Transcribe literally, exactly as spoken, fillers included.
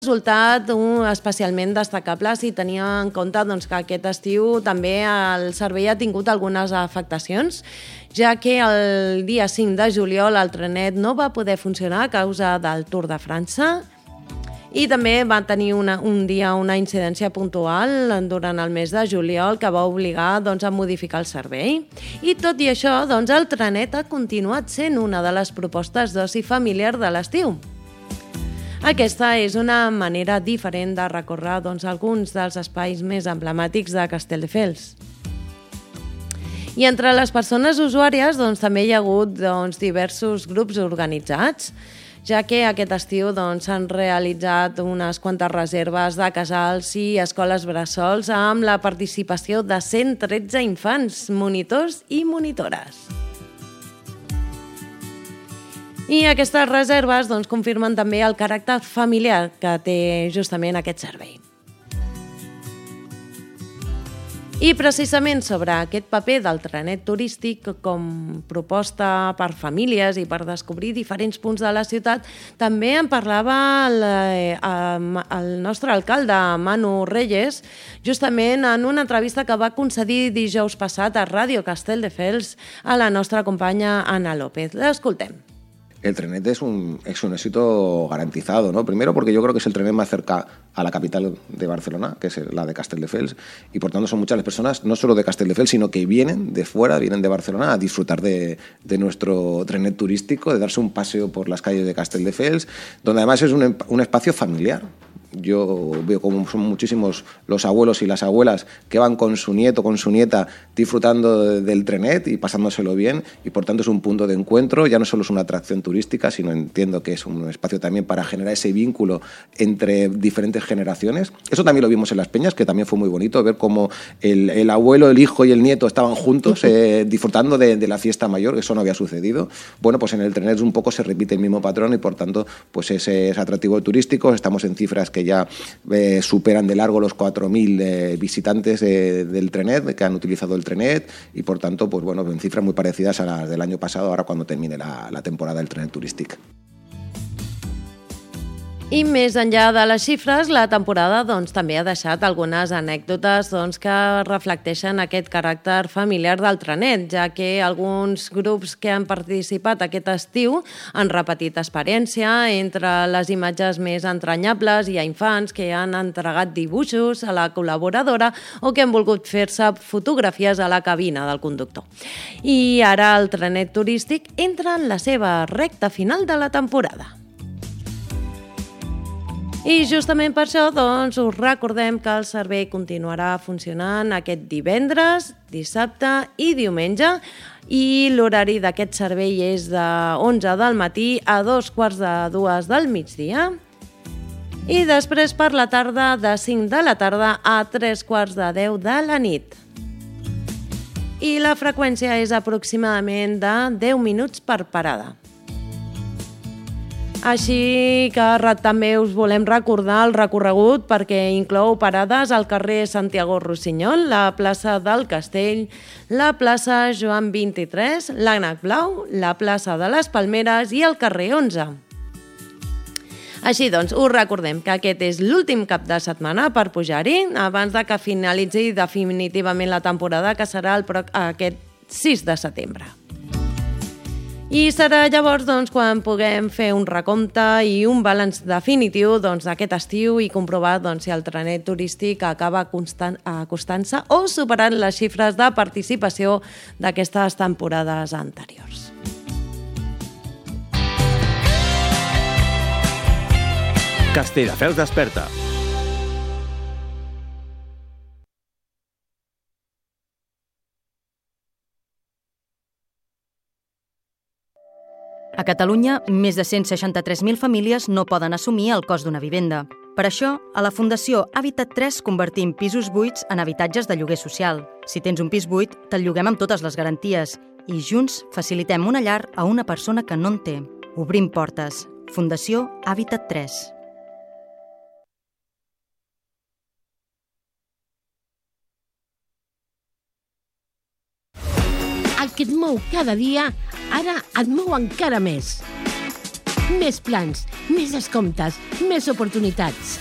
resultat un especialment destacable si tenia en compte doncs, que aquest estiu també el servei ha tingut algunes afectacions, ja que el dia cinc de juliol el trenet no va poder funcionar a causa del Tour de França i també va tenir una, un dia una incidència puntual durant el mes de juliol que va obligar doncs, a modificar el servei. I tot i això, doncs, el trenet ha continuat sent una de les propostes d'oci familiar de l'estiu. Aquesta és una manera diferent de recórrer doncs, alguns dels espais més emblemàtics de Castelldefels. I entre les persones usuàries doncs, també hi ha hagut doncs, diversos grups organitzats, ja que aquest estiu doncs, s'han realitzat unes quantes reserves de casals i escoles bressols amb la participació de cent tretze infants, monitors i monitores. I aquestes reserves doncs, confirmen també el caràcter familiar que té justament aquest servei. I precisament sobre aquest paper del trenet turístic com proposta per famílies i per descobrir diferents punts de la ciutat, també en parlava el, el nostre alcalde, Manu Reyes, justament en una entrevista que va concedir dijous passat a Ràdio Castelldefels a la nostra companya Ana López. L'escoltem. El trenet es un, es un éxito garantizado, ¿no? Primero porque yo creo que es el trenet más cerca a la capital de Barcelona, que es la de Castelldefels, y por tanto son muchas las personas, no solo de Castelldefels, sino que vienen de fuera, vienen de Barcelona a disfrutar de, de nuestro trenet turístico, de darse un paseo por las calles de Castelldefels, donde además es un, un espacio familiar. Yo veo como son muchísimos los abuelos y las abuelas que van con su nieto, con su nieta, disfrutando del trenet y pasándoselo bien, y por tanto es un punto de encuentro, ya no solo es una atracción turística, sino entiendo que es un espacio también para generar ese vínculo entre diferentes generaciones. Eso también lo vimos en Las Peñas, que también fue muy bonito, ver cómo el, el abuelo, el hijo y el nieto estaban juntos eh, disfrutando de, de la fiesta mayor, eso no había sucedido. Bueno, pues en el trenet un poco se repite el mismo patrón y por tanto pues ese es atractivo turístico, estamos en cifras que ya eh, superan de largo los cuatro mil eh, visitantes eh, del trenet, que han utilizado el trenet y por tanto, pues bueno, en cifras muy parecidas a las del año pasado, ahora cuando termine la, la temporada del trenet turístic. I més enllà de les xifres, la temporada doncs, també ha deixat algunes anècdotes doncs, que reflecteixen aquest caràcter familiar del trenet, ja que alguns grups que han participat aquest estiu han repetit experiència. Entre les imatges més entranyables hi ha infants que han entregat dibuixos a la col·laboradora o que han volgut fer-se fotografies a la cabina del conductor. I ara el trenet turístic entra en la seva recta final de la temporada. I justament per això doncs, us recordem que el servei continuarà funcionant aquest divendres, dissabte i diumenge i l'horari d'aquest servei és de onze del matí a dos quarts de dues del migdia i després per la tarda de cinc de la tarda a tres quarts de deu de la nit. I la freqüència és aproximadament de deu minuts per parada. Així que també us volem recordar el recorregut perquè inclou parades al carrer Santiago Rossinyol, la plaça del Castell, la plaça Joan vint-i-tres, l'Ànec Blau, la plaça de les Palmeres i el carrer onze. Així doncs, us recordem que aquest és l'últim cap de setmana per pujar-hi abans de que finalitzi definitivament la temporada, que serà el pro- aquest sis de setembre. I serà llavors doncs, quan puguem fer un recompte i un balanç definitiu doncs, d'aquest estiu i comprovar doncs, si el trenet turístic acaba acostant-se o superant les xifres de participació d'aquestes temporades anteriors. Castelldefels desperta. A Catalunya, més de cent seixanta-tres mil famílies no poden assumir el cost d'una vivenda. Per això, a la Fundació Habitat tres convertim pisos buits en habitatges de lloguer social. Si tens un pis buit, te'l lloguem amb totes les garanties i junts facilitem una llar a una persona que no en té. Obrim portes. Fundació Habitat tres. El que et mou cada dia, ara et mou encara més. Més plans, més descomptes, més oportunitats.